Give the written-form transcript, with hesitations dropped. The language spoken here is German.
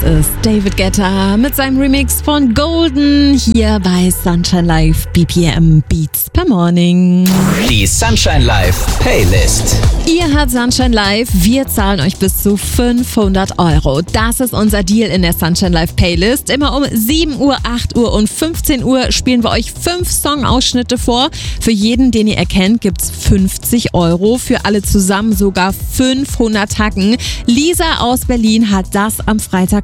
ist David Guetta mit seinem Remix von Golden hier bei Sunshine Live BPM Beats per Morning. Die Sunshine Live Playlist. Ihr hört Sunshine Live, wir zahlen euch bis zu 500 €. Das ist unser Deal in der Sunshine Live Playlist. Immer um 7 Uhr, 8 Uhr und 15 Uhr spielen wir euch 5 Songausschnitte vor. Für jeden, den ihr erkennt, gibt's 50 €. Für alle zusammen sogar 500 Hacken. Lisa aus Berlin hat das am Freitag